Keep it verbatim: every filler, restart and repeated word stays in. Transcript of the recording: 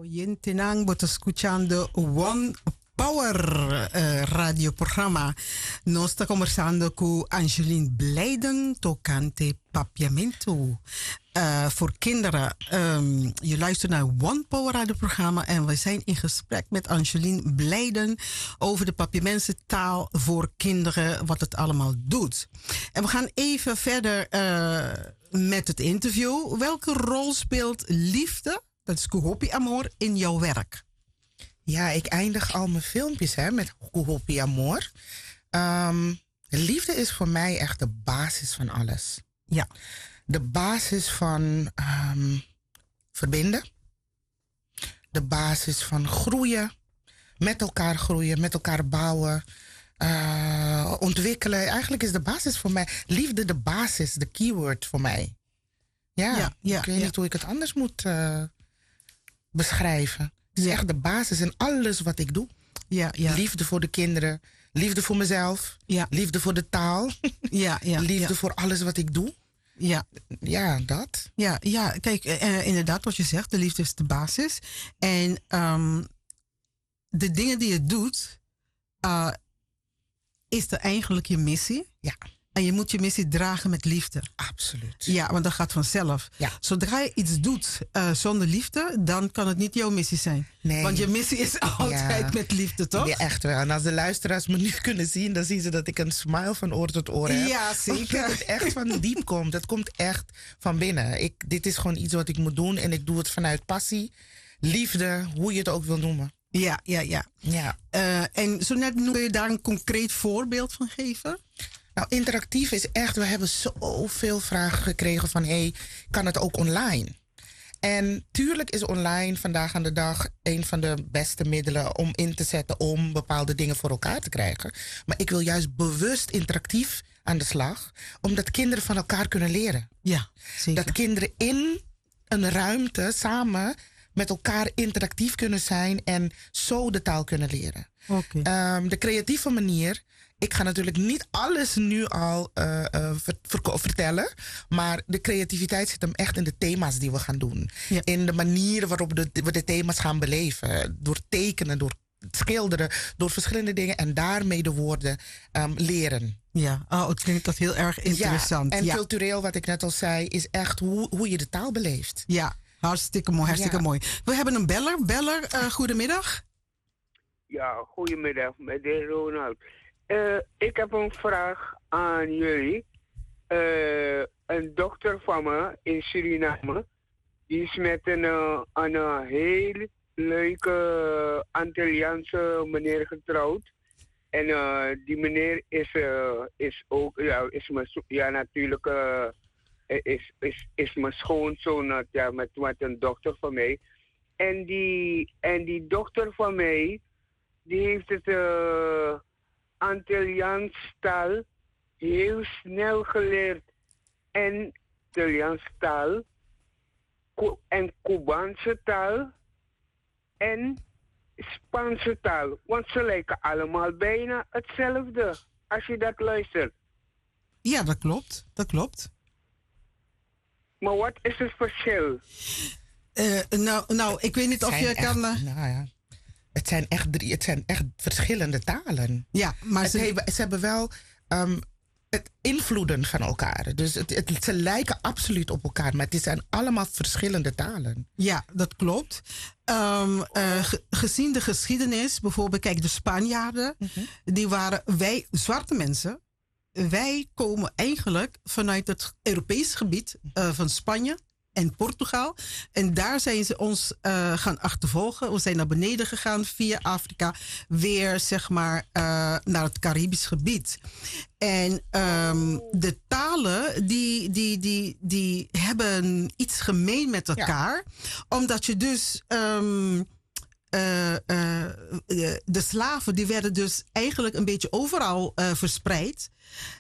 Yin Tinang wordt escuchando One Power uh, radioprogramma. Nos está conversando con Angeline Blijden tocante papiamento. Uh, voor kinderen. Um, je luistert naar One Power radioprogramma en we zijn in gesprek met Angeline Blijden over de papiamentsentaal voor kinderen, wat het allemaal doet. En we gaan even verder uh, met het interview. Welke rol speelt liefde, dat is Kuhopi Amor, in jouw werk? Ja, ik eindig al mijn filmpjes hè, met Kuhopi Amor. Um, liefde is voor mij echt de basis van alles. Ja. De basis van um, verbinden. De basis van groeien. Met elkaar groeien, met elkaar bouwen. Uh, ontwikkelen. Eigenlijk is de basis voor mij... Liefde de basis, de keyword voor mij. Ja, ja, ja ik weet ja. niet hoe ik het anders moet uh, beschrijven. Het is ja. echt de basis in alles wat ik doe. Ja, ja. Liefde voor de kinderen. Liefde voor mezelf. Ja. Liefde voor de taal. Ja, ja, liefde ja. voor alles wat ik doe. Ja. Ja, dat. Ja, ja kijk, uh, inderdaad wat je zegt. De liefde is de basis. En um, de dingen die je doet... Uh, is er eigenlijk je missie. Ja. En je moet je missie dragen met liefde. Absoluut. Ja, want dat gaat vanzelf. Ja. Zodra je iets doet uh, zonder liefde, dan kan het niet jouw missie zijn. Nee. Want je missie is altijd ja. met liefde, toch? Ja, echt wel. En als de luisteraars me nu kunnen zien, dan zien ze dat ik een smile van oor tot oor heb. Ja, zeker. Dat het echt van diep komt. Dat komt echt van binnen. Ik, dit is gewoon iets wat ik moet doen en ik doe het vanuit passie, liefde, hoe je het ook wil noemen. Ja, ja, ja. ja. Uh, en zo net kun je daar een concreet voorbeeld van geven? Nou, interactief is echt, we hebben zoveel vragen gekregen van, hey, kan het ook online? En tuurlijk is online vandaag aan de dag een van de beste middelen om in te zetten om bepaalde dingen voor elkaar te krijgen. Maar ik wil juist bewust interactief aan de slag, omdat kinderen van elkaar kunnen leren. Ja, zeker. Dat kinderen in een ruimte samen met elkaar interactief kunnen zijn en zo de taal kunnen leren. Okay. Um, de creatieve manier. Ik ga natuurlijk niet alles nu al uh, uh, ver, ver, vertellen. Maar de creativiteit zit hem echt in de thema's die we gaan doen. Ja. In de manier waarop de, we de thema's gaan beleven. Door tekenen, door schilderen, door verschillende dingen. En daarmee de woorden um, leren. Ja, oh, het klinkt dat heel erg interessant. Ja, en ja. cultureel, wat ik net al zei, is echt hoe, hoe je de taal beleeft. Ja, hartstikke mooi, hartstikke ja. mooi. We hebben een beller. Beller, uh, goedemiddag. Ja, goedemiddag, met de Ronald. Uh, ik heb een vraag aan jullie. Uh, een dochter van me in Suriname, die is met een, uh, een uh, heel leuke Antilliaanse meneer getrouwd. En uh, die meneer is, uh, is ook, ja, is mijn, ja natuurlijk, uh, is, is, is mijn schoonzoon, ja, met, met een dochter van mij. En die, en die dochter van mij, die heeft het uh, Antilliaans taal heel snel geleerd. En Antilliaans taal en Cubaanse taal en Spaanse taal. Want ze lijken allemaal bijna hetzelfde als je dat luistert. Ja, dat klopt. Dat klopt. Maar wat is het verschil? Uh, nou, nou, ik weet niet of je echt, kan... Uh... Nou ja. Het zijn echt drie, het zijn echt verschillende talen. Ja, maar het ze... Hebben, ze hebben wel um, het invloeden van elkaar. Dus het, het, ze lijken absoluut op elkaar, maar het zijn allemaal verschillende talen. Ja, dat klopt. Um, uh, ge, gezien de geschiedenis, bijvoorbeeld, kijk, de Spanjaarden, mm-hmm. die waren wij, zwarte mensen, wij komen eigenlijk vanuit het Europees gebied uh, van Spanje en Portugal. En daar zijn ze ons uh, gaan achtervolgen. We zijn naar beneden gegaan via Afrika. Weer, zeg maar, uh, naar het Caribisch gebied. En um, de talen, die, die, die, die hebben iets gemeen met elkaar. Ja. Omdat je dus... Um, Uh, uh, de slaven die werden dus eigenlijk een beetje overal uh, verspreid.